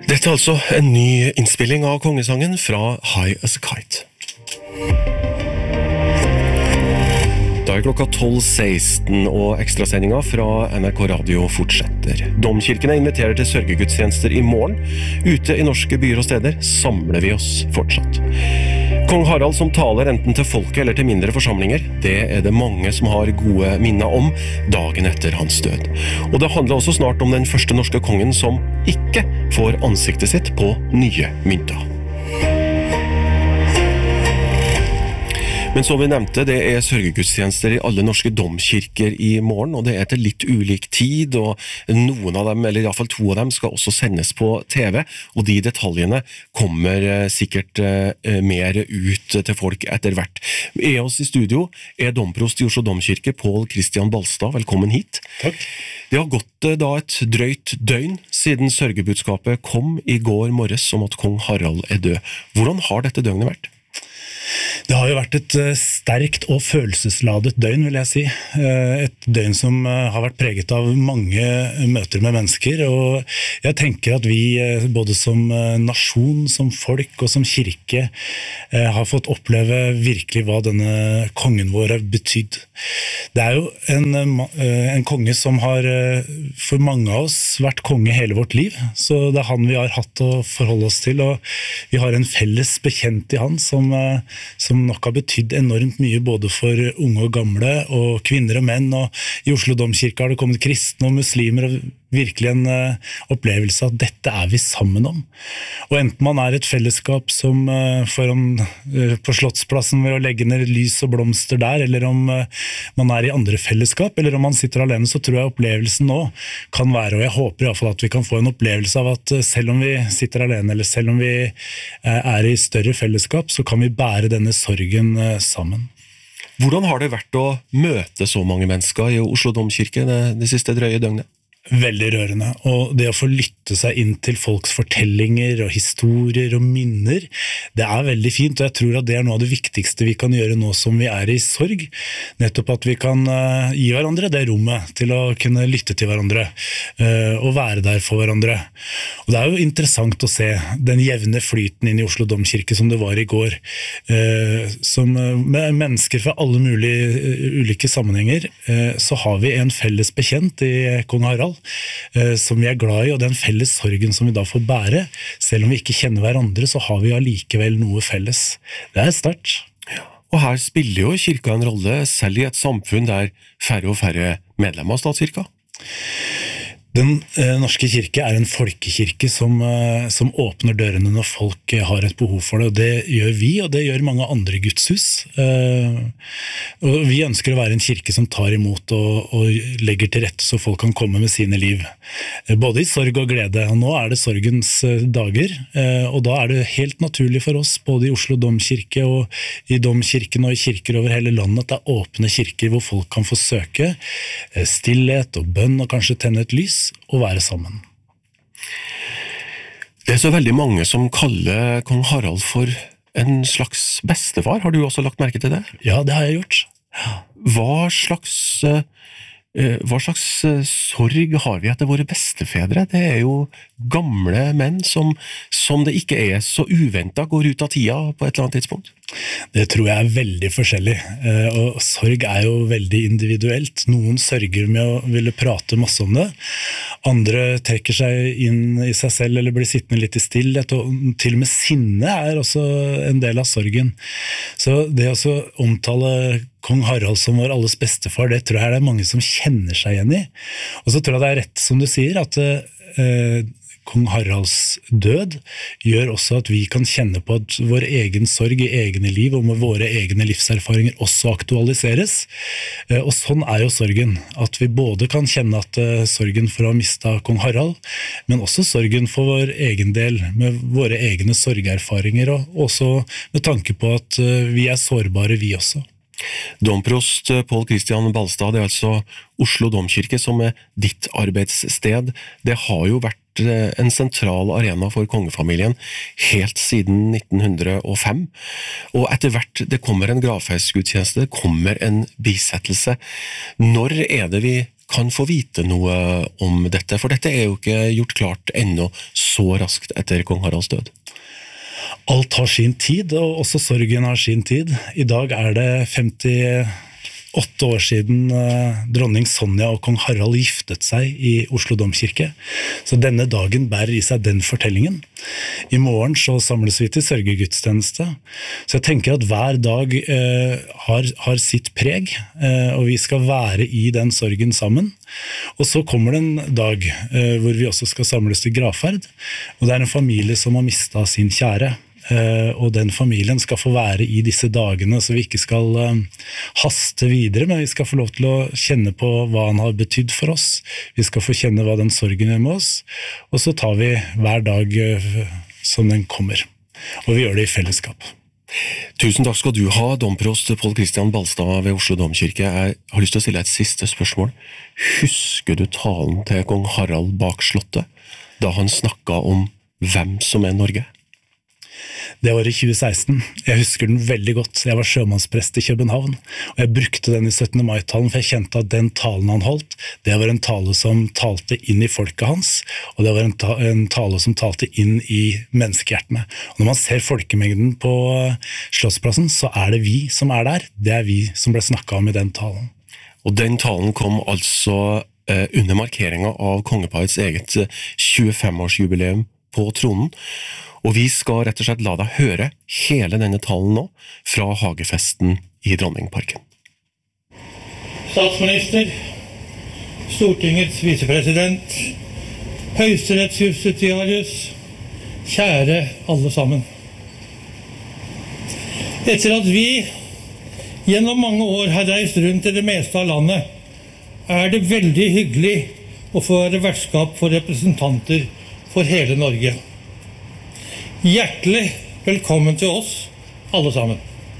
Dette er altså en ny innspilling av kongesangen fra High as a Kite. Da er klokka 12.16 og ekstrasendinga fra NRK Radio fortsetter. Domkirkene inviterer til sørgegudstjenester i morgen. Ute i norske byer og steder samler vi oss fortsatt. Kong Harald som taler enten til folket eller til mindre forsamlinger, det er det mange som har gode minner om dagen etter hans død. Og det handler også snart om den første norske kongen som ikke får ansiktet sitt på nye mynter. Men som vi nevnte, det er sørgegudstjenester i alle norske domkirker i morgen, og det er til litt ulik tid, og noen av dem, eller i hvert fall to av dem, skal også sendes på TV, og de detaljene kommer sikkert mer ut til folk etter hvert. Med oss i studio er domprost i Oslo Domkirke, Pål Kristian Balstad. Velkommen hit. Takk. Det har gått da et drøyt døgn siden sørgebudskapet kom i går morges om at kong Harald er død. Hvordan har dette døgnet vært? Det har jo vært et sterkt og følelsesladet døgn, vil jeg si. Et døgn som har vært preget av mange møter med mennesker, og jeg tenker at vi både som nasjon, som folk og som kirke har fått oppleve virkelig hva denne kongen vår har betydd. Det er jo en konge som har for mange av oss vært konge hele vårt liv, så det er han vi har hatt å forholde oss til, og vi har en felles bekjent i han som nok har betydd enormt mye både for unge og gamle, og kvinner og menn, og i Oslo Domkirke har det kommet kristne og muslimer, og virkelig en opplevelse at dette er vi sammen om. Og enten man er et fellesskap som på Slottsplassen ved å legge ned lys og blomster der, eller om man er i andre fellesskap, eller om man sitter alene, så tror jeg opplevelsen nå kan være, og jeg håper i hvert fall at vi kan få en opplevelse av at selv om vi sitter alene, eller selv om vi er i større fellesskap, så kan vi bære denne sorgen sammen. Hvordan har det vært å møte så mange mennesker i Oslo Domkirke det siste drøye døgnet? Veldig rørende, og det å få lytte seg inn til folks fortellinger og historier og minner, det er veldig fint, og jeg tror at det er noe av det viktigste vi kan gjøre nå som vi er i sorg, nettopp at vi kan gi hverandre det rommet til å kunne lytte til hverandre og være der for hverandre. Og det er jo interessant å se den jevne flyten inn i Oslo Domkirke som det var i går, som med mennesker fra alle mulige ulike sammenhenger, så har vi en felles bekjent i kong Harald, som vi er glad i, og den felles sorgen som vi da får bære. Selv om vi ikke kjenner hverandre, så har vi allikevel noe felles. Det er sterkt. Og her spiller jo kirka en rolle, selv i et samfunn der færre og færre medlemmer av statskirka. Den norske kirke er en folkekirke som åpner dørene når folk har et behov for det, og det gjør vi, og det gjør mange andre gudshus. Og vi ønsker å være en kirke som tar imot og legger til rette så folk kan komme med sine liv, både i sorg og glede. Og nå er det sorgens dager, og da er det helt naturlig for oss, både i Oslo Domkirke og i Domkirken og i kirker over hele landet, at det er åpne kirker hvor folk kan få søke stillhet og bønn og kanskje tenne et lys, og være sammen. Det er så veldig mange som kaller kong Harald for en slags bestefar. Har du også lagt merke til det? Ja, det har jeg gjort. Hva slags sorg har vi etter våre bestefedre? Det er jo gamle menn som det ikke er så uventet går ut av tida på et eller annet tidspunkt. Det tror jeg er veldig forskjellig, og sorg er jo veldig individuelt. Noen sørger med å ville prate masse om det, andre trekker seg inn i seg selv eller blir sittende litt i stillhet, og til og med sinne er også en del av sorgen. Så det å omtale kong Harald som vår alles bestefar, det tror jeg det er mange som kjenner seg igjen i. Og så tror jeg det er rett som du sier, at kong Haralds død gjør også at vi kan kjenne på at vår egen sorg i egne liv og med våre egne livserfaringer også aktualiseres. Og sånn er jo sorgen, at vi både kan kjenne at sorgen for å ha mistet kong Harald, men også sorgen for vår egen del, med våre egne sorgerfaringer, og også med tanke på at vi er sårbare vi også. Domprost Pål Kristian Balstad, det er altså Oslo Domkirke som er ditt arbeidssted. Det har jo vært en sentral arena for kongefamilien helt siden 1905, og etter hvert det kommer en gravferdsgudstjeneste, det kommer en bisettelse. Når er det vi kan få vite noe om dette? For dette jo ikke gjort klart ennå så raskt etter kong Haralds død. Alt har sin tid, og også sorgen har sin tid. I dag det 58 år siden dronning Sonja og kong Harald giftet seg i Oslo Domkirke. Så denne dagen bærer i seg den fortellingen. I morgen så samles vi til sørgegudstjeneste. Så jeg tenker at hver dag har sitt preg, og vi skal være i den sorgen sammen. Og så kommer det en dag hvor vi også skal samles til gravferd, og det en familie som har mistet sin kjære. Og den familien skal få være i disse dagene, så vi ikke skal haste videre, men vi skal få lov til å kjenne på hva han har betydd for oss. Vi skal få kjenne hva den sorgen gjør med oss, og så tar vi hver dag som den kommer. Og vi gjør det i fellesskap. Tusen takk skal du ha, domprost Pål Kristian Balstad ved Oslo Domkirke. Jeg har lyst til å stille et siste spørsmål. Husker du talen til kong Harald bak slottet, da han snakket om hvem som Norge? Det var i 2016. Jeg husker den veldig godt. Jeg var sjømannsprest i København, og jeg brukte den i 17. mai-talen, for jeg kjente at den talen han holdt, det var en tale som talte inn i folket hans, og det var en tale som talte inn i menneskehjertene. Og når man ser folkemengden på Slottsplassen, så det vi som der. Det vi som ble snakket om i den talen. Og den talen kom altså under markeringen av kongeparets eget 25-årsjubileum på tronen, og vi skal rett og slett la deg høre hele denne talen nå fra hagefesten i Dronningparken. Statsminister, Stortingets visepresident, høyesterettsjustitiarius, kjære alle sammen. Etter at vi gjennom mange år har reist rundt i det meste av landet, det veldig hyggelig å få være vertskap for representanter for hele Norge. Hjertelig velkommen til oss, alle sammen.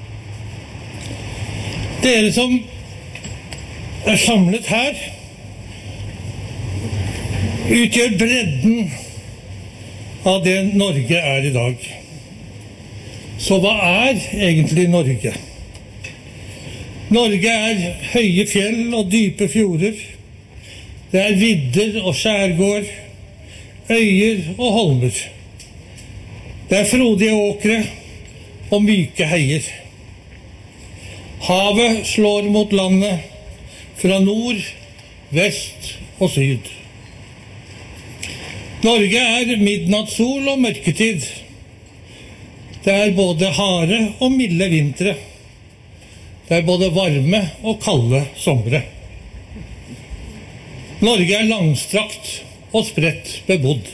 Dere som samlet her, utgjør bredden av det Norge i dag. Så hva egentlig Norge? Norge høye fjell og dype fjorder. Det vidder og skjærgård, øyer og holmer. Det frodige åkre og myke heier. Havet slår mot landet fra nord, vest og syd. Norge midnattssol og mørketid. Det både harde og milde vintre. Det både varme og kalde somre. Norge langstrakt og spredt bebodd.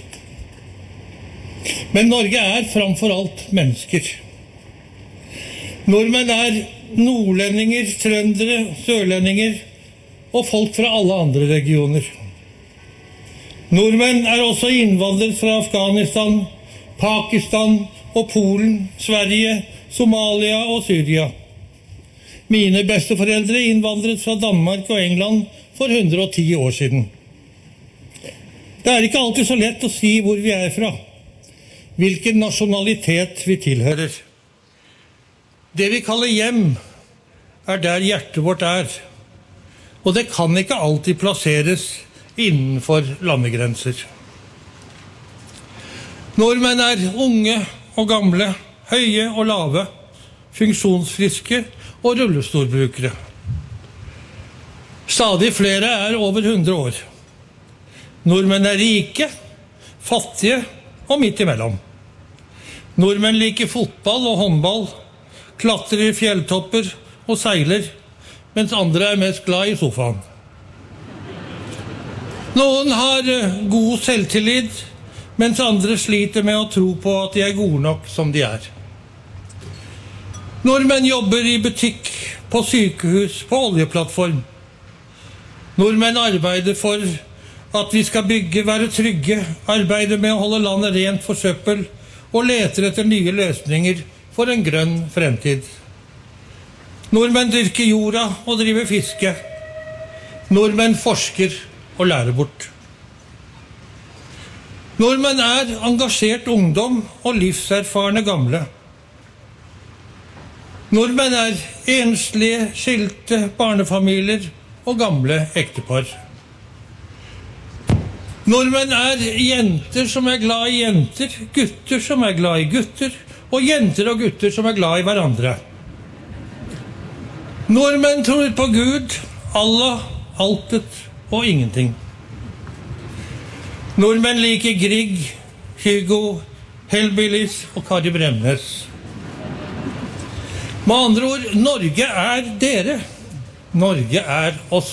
Men Norge framfor alt mennesker. Nordmenn nordlendinger, trøndere, sørlendinger og folk fra alle andre regioner. Nordmenn også innvandret fra Afghanistan, Pakistan og Polen, Sverige, Somalia og Syria. Mine besteforeldre innvandret fra Danmark og England for 110 år siden. Det ikke alltid så lett å si hvor vi fra. Hvilken nasjonalitet vi tilhører. Det vi kaller hjem der hjertet vårt og det kan ikke alltid plasseres innenfor landegrenser. Nordmenn unge og gamle, høye og lave, funksjonsfriske og rullestolbrukere. Stadig flere over 100 år. Nordmenn rike, fattige og midt imellom. Nordmenn liker fotball og håndball, klatrer i fjelltopper og seiler, mens andre mest glad i sofaen. Noen har god selvtillit, mens andre sliter med å tro på at de gode nok som de Nordmenn jobber i butikk, på sykehus, på oljeplattform. Nordmenn arbeider for at vi skal være trygge, arbeider med å holde landet rent for søppel, og leter etter nye løsninger for en grønn fremtid. Nordmenn dyrker jorda og driver fiske. Nordmenn forsker og lærer bort. Nordmenn engasjert ungdom og livserfarne gamle. Nordmenn enslige, skilte barnefamilier og gamle ektepar. Nordmenn jenter som glad i jenter, gutter som glad i gutter, og jenter og gutter som glad i hverandre. Nordmenn tror på Gud, Allah, altet og ingenting. Nordmenn liker Grieg, Hugo, Hellbillies og Kari Bremnes. Med andre ord, Norge dere. Norge oss.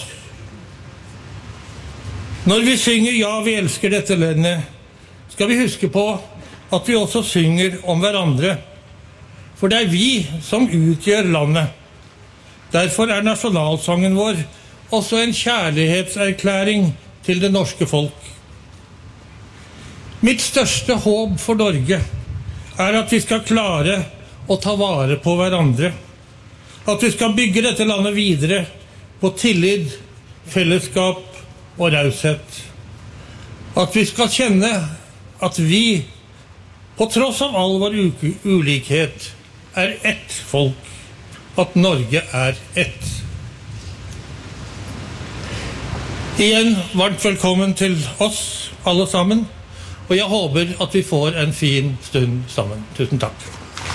Når vi synger «Ja, vi elsker dette landet», skal vi huske på at vi også synger om hverandre. For det vi som utgjør landet. Derfor nasjonalsangen vår også en kjærlighetserklæring til det norske folk. Mitt største håp for Norge at vi skal klare å ta vare på hverandre. At vi skal bygge dette landet videre på tillit, fellesskap og raushet. At vi skal kjenne at vi, på tross av all vår ulikhet, ett folk. At Norge ett. Igjen, varmt velkommen til oss alle sammen. Og jeg håper at vi får en fin stund sammen. Tusen takk.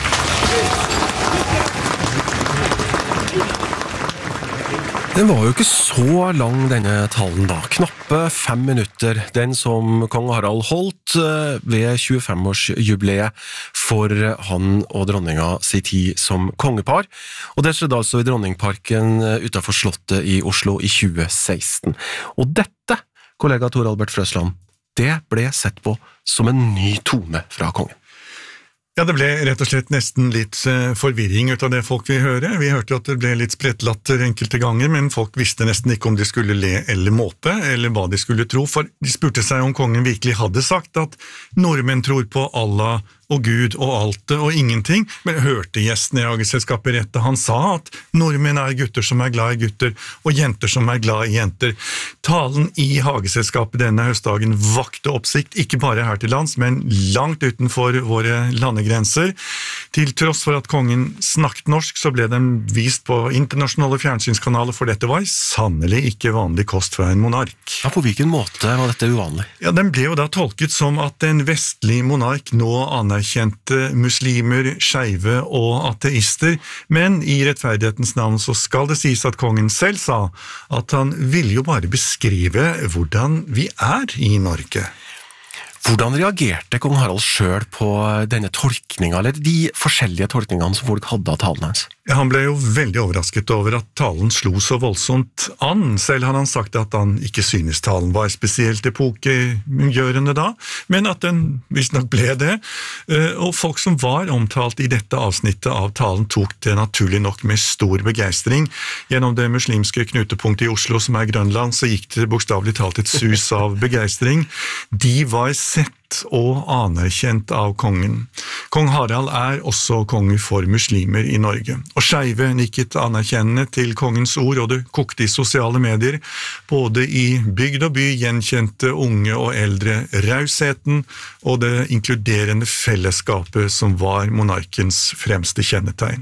Den var jo ikke så lang, denne talen da. Knappe 5 minutter. Den som kong Harald holdt ved 25-årsjubileet for han og dronninga sin tid som kongepar. Og det skjedde altså i Dronningparken utenfor Slottet i Oslo i 2016. Og dette, kollega Tor Albert Frøsland, det ble sett på som en ny tone fra kongen. Ja, det ble rett og slett nesten litt forvirring ut av det folk vil høre. Vi hørte at det ble litt sprettlatter enkelte ganger, men folk visste nesten ikke om de skulle le eller måpe, eller hva de skulle tro, for de spurte seg om kongen virkelig hadde sagt at nordmenn tror på Allah og Gud og alt og ingenting, men hørte gjesten i Hageselskapet rett da han sa at nordmenn gutter som glad i gutter, og jenter som glad i jenter. Talen i Hageselskapet denne høstdagen vakte oppsikt, ikke bare her til lands, men langt utenfor våre landegrenser. Til tross for at kongen snakket norsk, så ble den vist på internasjonale fjernsynskanaler, for dette var sannelig ikke vanlig kost fra en monark. Ja, på hvilken måte var dette uvanlig? Ja, den ble jo da tolket som at en vestlig monark nå anerkjente muslimer, skeive og ateister, men i rettferdighetens navn så skal det sies at kongen selv sa at han ville jo bare beskrive hvordan vi i Norge. Hvordan reagerte kong Harald selv på denne tolkningen, eller de forskjellige tolkningene som folk hadde av talen hans? Ja, han ble jo veldig overrasket over at talen slo så voldsomt an. Selv hadde han sagt at han ikke synes talen var spesielt epokegjørende da, men at den visstnok ble det. Og folk som var omtalt i dette avsnittet av talen tok det naturlig nok med stor begeistring. Gjennom det muslimske knutepunktet i Oslo, som Grønland, så gikk det bokstavelig talt et sus av begeistring. De var sett og anerkjent av kongen. Kong Harald også konge for muslimer i Norge. Og skeive nikket anerkjennende til kongens ord, og det kokte i sosiale medier. Både i bygd og by gjenkjente unge og eldre rausheten og det inkluderende fellesskapet som var monarkens fremste kjennetegn.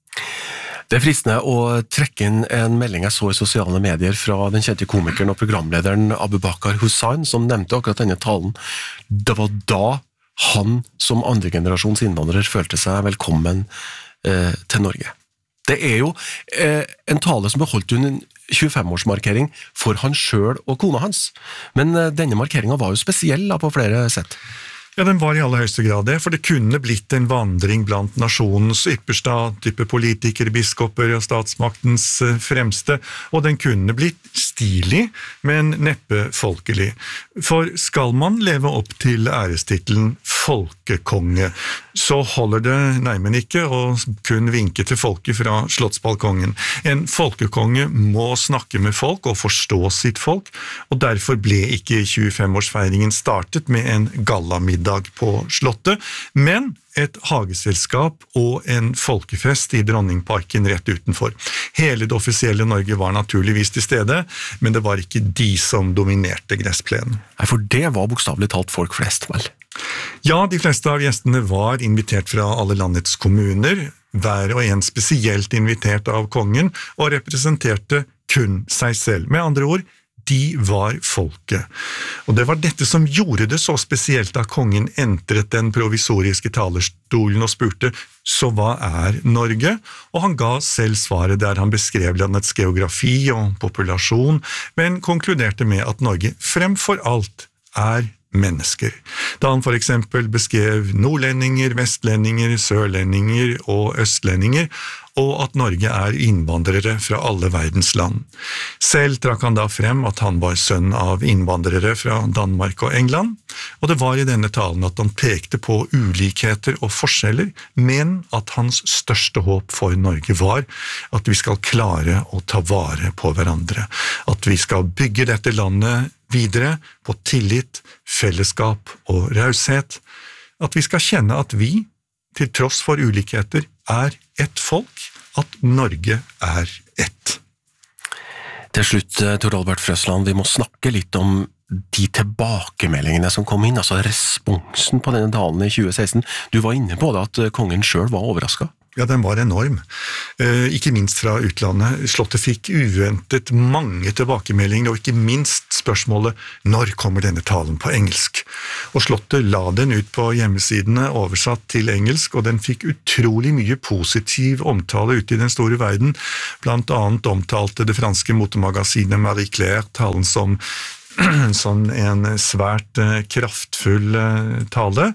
Det fristende å trekke inn en melding jeg så i sosiale medier fra den kjente komikeren og programlederen Abu Bakar Hussain, som nevnte akkurat denne talen. Det var da han som andre generasjons innvandrer følte seg velkommen til Norge. Det jo en tale som ble holdt under en 25-årsmarkering for han selv og kona hans. Men denne markeringen var jo spesiell på flere sett. Ja, den var i aller høyeste grad det, for det kunne blitt en vandring blant nasjonens ypperste type politikere, biskoper og statsmaktens fremste, og den kunne blitt stilig, men neppe folkelig. For skal man leve opp til ærestitlen folkekonge, så holder det neimen ikke å kun vinke til folket fra slottsbalkongen. En folkekonge må snakke med folk og forstå sitt folk, og derfor ble ikke 25-årsfeiringen startet med en gallamiddag på Slottet, men et hageselskap og en folkefest i Dronningparken rett utenfor. Hele det offisielle Norge var naturligvis til stede, men det var ikke de som dominerte gressplenen. Nei, for det var bokstavelig talt folk flest, vel? Ja, de fleste av gjestene var invitert fra alle landets kommuner, hver og en spesielt invitert av kongen, og representerte kun seg selv. Med andre ord, de var folket. Og det var dette som gjorde det så spesielt da kongen entret den provisoriske talerstolen og spurte, så hva Norge? Og han ga selv svaret der han beskrev landets geografi og populasjon, men konkluderte med at Norge fremfor alt mennesker. Da han for eksempel beskrev nordlendinger, vestlendinger, sørlendinger og østlendinger, og at Norge innvandrere fra alle verdens land. Selv trakk han da frem at han var sønn av innvandrere fra Danmark og England, og det var i denne talen at han pekte på ulikheter og forskjeller, men at hans største håp for Norge var at vi skal klare å ta vare på hverandre, at vi skal bygge dette landet videre på tillit, fellesskap og raushet, at vi skal kjenne at vi, til tross for ulikheter, ett folk, at Norge ett. Til slutt, Tor Albert Frøsland, vi må snakke litt om de tilbakemeldingene som kom inn, altså responsen på denne talen i 2016. Du var inne på det at kongen selv var overrasket. Ja, den var enorm. Ikke minst fra utlandet. Slottet fikk uventet mange tilbakemeldinger, og ikke minst spørsmålet, når kommer denne talen på engelsk? Og Slottet la den ut på hjemmesidene, oversatt til engelsk, og den fikk utrolig mye positiv omtale ute i den store verden. Blant annet omtalte det franske motemagasinet Marie Claire talen som en svært kraftfull tale.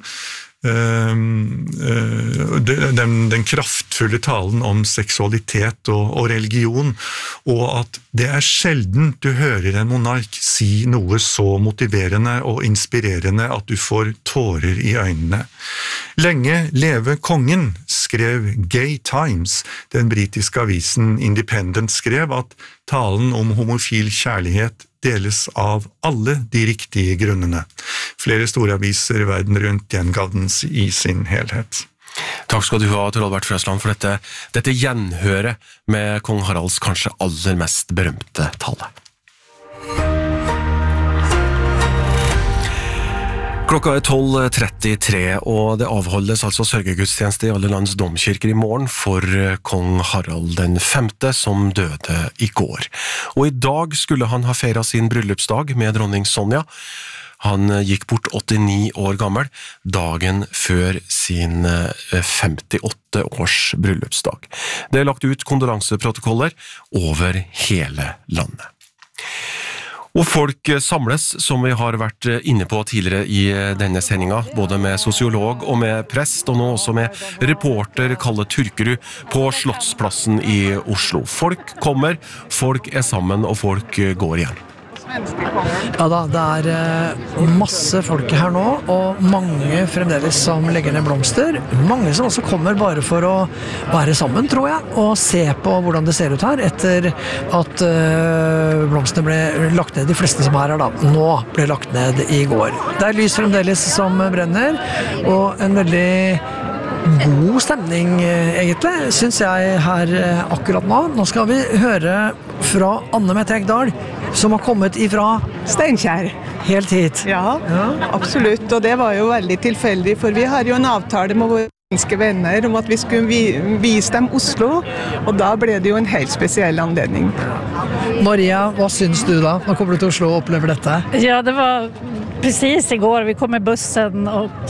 Den kraftfulle talen om seksualitet og religion, og at det sjelden du hører en monark si noe så motiverende og inspirerende at du får tårer i øynene. Lenge leve kongen, skrev Gay Times. Den britiske avisen Independent skrev at talen om homofil kjærlighet deles av alle de riktige grunnene. Flere store aviser verden rundt gjengav den i sin helhet. Takk skal du ha, Tor Albert Frøsland, for dette gjenhøret med kong Haralds kanskje aller mest berømte tale. Klokka 12:33, og det avholdes altså sørgegudstjeneste i alle lands domkirker i morgen for kong Harald den 5., som døde i går. Og i dag skulle han ha feiret sin bryllupsdag med dronning Sonja. Han gikk bort 89 år gammel, dagen før sin 58 års bryllupsdag. Det lagt ut kondolanseprotokoller over hele landet. Og folk samles, som vi har vært inne på tidligere i denne sendinga, både med sosiolog og med prest, og nå også med reporter Kalle Turkerud på Slottsplassen i Oslo. Folk kommer, folk sammen, og folk går igjen. Ja da, det masse folk her nå, og mange fremdeles som legger ned blomster. Mange som også kommer bare for å være sammen, tror jeg, og se på hvordan det ser ut her, etter at blomstene ble lagt ned, de fleste som er her da, nå ble lagt ned i går. Det lys fremdeles som brenner, og en veldig god stemning, egentlig, synes jeg her akkurat nå. Nå skal vi høre fra Anne Mette Egdal, som har kommet ifra Steinkjer. Helt hit. Ja, absolutt. Og det var jo veldig tilfeldig, for vi har jo en avtale med våre svenske venner om at vi skulle vise dem Oslo, og da ble det jo en helt spesiell anledning. Maria, hva syns du da? Nå kommer du til Oslo og opplever dette. Ja, det var precis igår. Vi kom med bussen och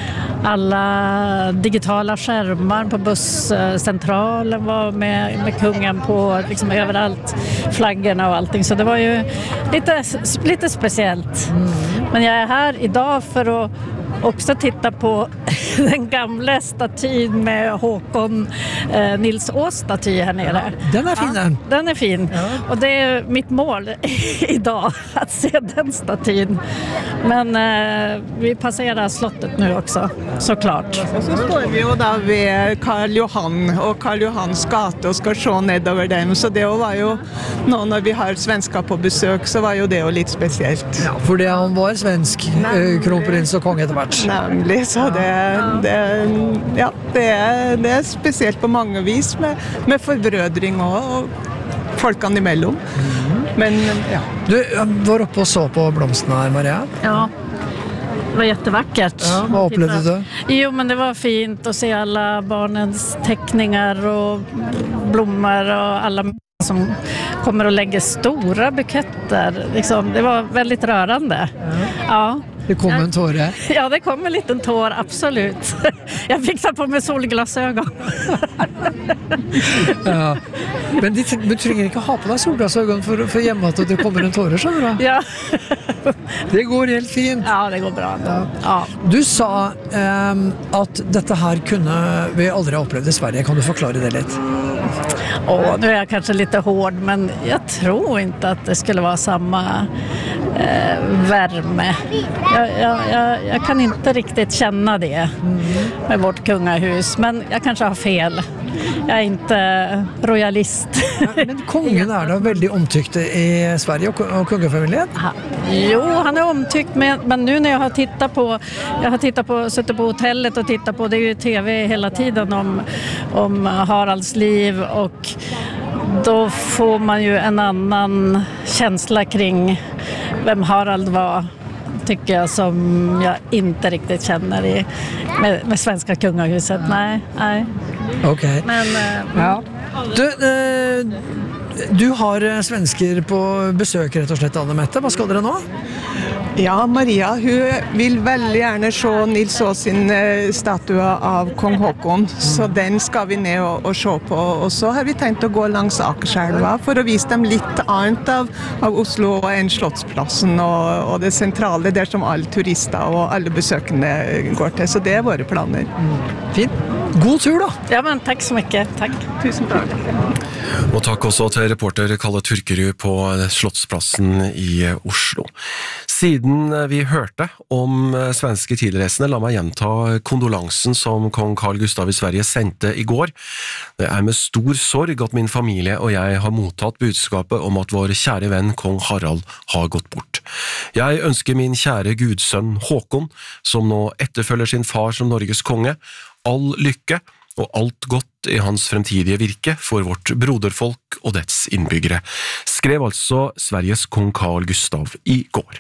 alla digitala skärmar på busscentralen var med kungen på liksom överallt, flaggorna och allting. Så det var ju lite speciellt. Men jag är här idag för att också titta på den gamla statyn med Håkon Nils Ås staty här nere. Den fin den. Den fin. Ja. Och det är mitt mål idag att se den statyn. Men vi passerar slottet nu också, såklart. Och så står vi ju där vid Karl Johan och Karl Johans gate och ska se nedover dem. Så det var ju när vi har svenskar på besök så var ju det lite speciellt. Ja, för det han var svensk kronprins och kung etter Nemlig, så det er spesielt på mange vis med forbrødring og folkene imellom. Men ja. Du var oppe og så på blomstene her, Maria. Ja, det var jättevackert. Ja, vad upplevde du? Jo, men det var fint att se alla barnens teckningar och blommor och alla som kommer och lägger stora buketter. Liksom, det var väldigt rörande. Ja. Det kom en tåre. Ja, det kom en liten tår, absolut. Jag fick ta på mig solglasögon. Ja. Men du trenger ikke ha på deg solglasøgon for hjemme at det kommer en tåre, skjønner du? Ja. Det går helt fint. Ja, det går bra. Ja. Du sa at dette her kunne vi aldri ha opplevd i Sverige. Kan du forklare det litt? Nu är jag kanske lite hård, men jag tror inte att det skulle vara samma värme. Jag kan inte riktigt känna det med vårt kungahus, men jag kanske har fel. Jag är inte royalist. Men kongen er da veldig omtykt i Sverige og kungefamilien? Jo, han är omtyckt, men nu när jag har tittat på suttit på hotellet och tittat på, det är ju tv hela tiden om Haralds liv, och då får man ju en annan känsla kring vem Harald var, tycker jag, som jag inte riktigt känner med svenska kungahuset. Nej. Okay. Men ja. Du har svensker på besøk rett og slett, Anne Mette. Hva skal dere nå? Ja, Maria, hun vil veldig gjerne se Nils Aas sin statue av kong Håkon, så den skal vi ned og se på. Og så har vi tenkt å gå langs Akerselva for å vise dem litt annet av Oslo enn Slottsplassen og det sentrale der som alle turister og alle besøkende går til. Så det er våre planer. Fint. God tur da! Ja, men takk så mye. Takk. Tusen takk. Og takk også til reporter Kalle Turkerud på Slottsplassen i Oslo. Siden vi hørte om svenske tilreisende, la meg gjenta kondolansen som kong Carl Gustav i Sverige sendte i går. Det er med stor sorg at min familie og jeg har mottatt budskapet om at vår kjære venn kong Harald har gått bort. Jeg ønsker min kjære gudsønn Håkon, som nå etterfølger sin far som Norges konge, all lykke og alt godt i hans fremtidige virke for vårt broderfolk og dets innbyggere, skrev altså Sveriges kong Carl Gustav i går.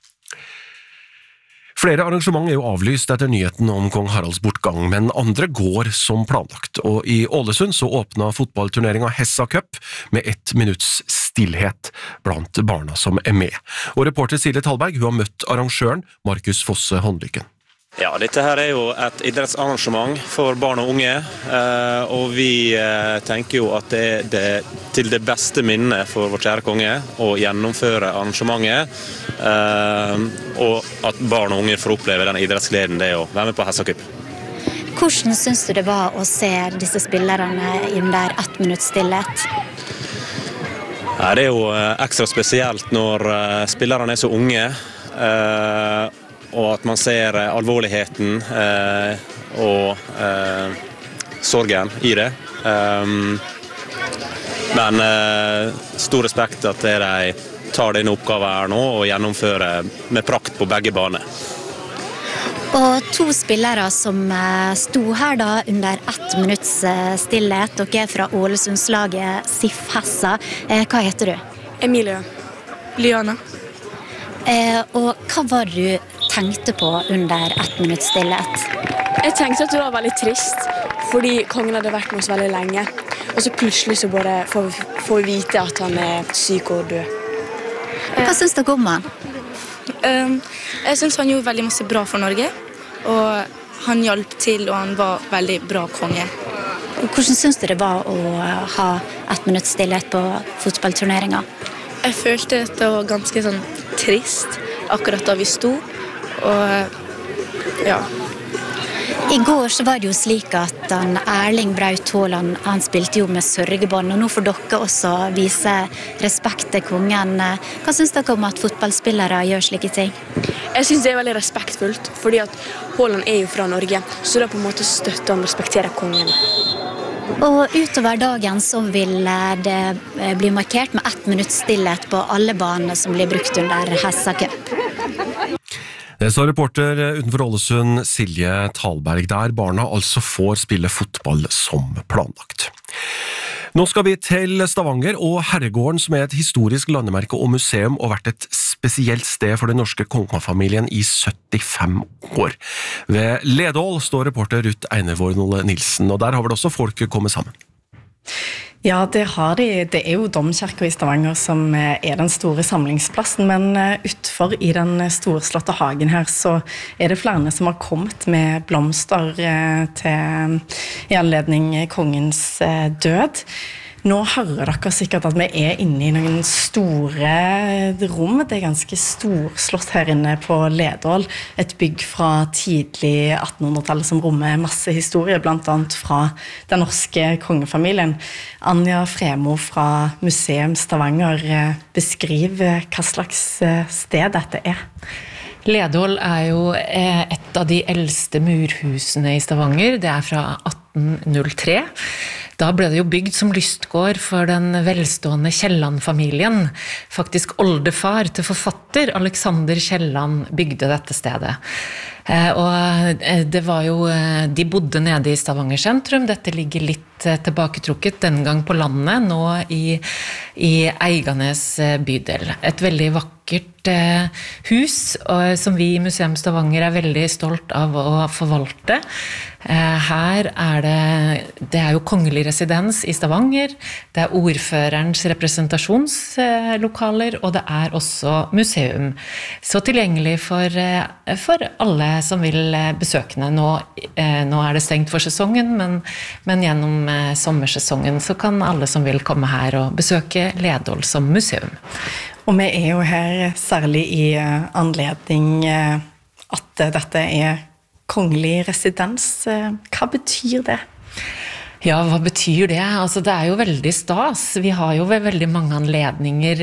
Flere arrangement er jo avlyst etter nyheten om kong Haralds bortgang, men andre går som planlagt, og i Ålesund så åpnet fotballturneringen Hessa Cup med 1 minutts stillhet blant barna som er med. Og reporter Silje Talberg, hun har møtt arrangøren Markus Fosse Håndlykken. Ja, dette her er jo et idrettsarrangement for barn og unge, og vi tenker jo at det er til det beste minnet for vår kjære konge å gjennomføre arrangementet, og at barn og unge får oppleve den idrettsgleden det er å være med på Hessa Cup. Hvordan synes du det var å se disse spillerne under 1 minutts stillhet? Ja, det er jo ekstra spesielt når spillerne er så unge, og at man ser alvorligheten og sorgen i det. Men stor respekt at de tar denne oppgaven her nå og gjennomfører med prakt på begge baner. Og 2 spillere som sto her da under 1 minutts stillhet. Dere er fra Ålesundslaget SIF Hessa. Hva heter du? Emilie. Liana. Og hva var det du tenkte på under 1 minutts stillhet? Jeg tenkte at det var veldig trist, fordi kongen hadde vært med oss veldig lenge. Og så plutselig så bare får vi vite at han er syk og død. Hva synes dere om han? Jeg synes han gjorde veldig masse bra for Norge, og han hjalp til, og han var veldig bra konge. Hvordan synes du det var å ha 1 minutts stillhet på fotballturneringen? Jeg følte at det var ganske sånn trist akkurat da vi sto, og ja. I går så var det jo slik at Erling Braut Haaland, han spilte jo med sørgebånd, og nå får dere også vise respekt til kongen. Hva synes dere om at fotballspillere gjør slike ting? Jeg synes det er veldig respektfullt, fordi at Haaland er jo fra Norge, så da på en måte støtter han respekterer kongen. Og utover dagen så vil det bli markert med 1 minutts stillhet på alle banene som blir brukt under Hessa Cup. Det sa reporter utenfor Ålesund Silje Talberg, der barna altså får spille fotball som planlagt. Nå skal vi til Stavanger, og Herregården, som er et historisk landemerke og museum, og vært et spesielt sted for den norske kongefamilien i 75 år. Ved Ledål står reporter Ruth Einevold Nilsen, og der har vel også folk kommet sammen. Ja, det har de. Det jo Domkirken I Stavanger som den store samlingsplassen, men utenfor I den storslåtte hagen her så det flere som har kommet med blomster I anledning kongens død. Nå hører dere sikkert at vi inne I noen store rom. Det ganske storslått her inne på Ledål. Et bygg fra tidlig 1800-tallet som rommer masse historie, blant annet fra den norske kongefamilien. Anja Fremo fra Museum Stavanger beskriver hva slags sted dette Ledål jo et av de eldste murhusene I Stavanger. Det fra 1803. Da ble det jo bygd som lystgård for den velstående Kielland-familien. Faktisk oldefar til forfatter Alexander Kielland bygde dette stedet. Og det var jo, de bodde nede I Stavanger sentrum. Dette ligger litt tilbaketrukket den gang på landet, nå I Eiganes bydel. Et veldig vakkert hus, som vi I Museum Stavanger veldig stolt av å forvalte. Her det jo kongelig residens I Stavanger, det ordførerens representasjonslokaler, og det også museum. Så tilgjengelig for alle som vil besøkende. Nå det stengt for sesongen, men gjennom sommersesongen så kan alle som vil komme her og besøke Ledål som museum. Og vi jo her særlig I anledning at dette kongelig residens. Hva betyr det? Ja, hva betyr det? Altså, det jo veldig stas. Vi har jo ved veldig mange anledninger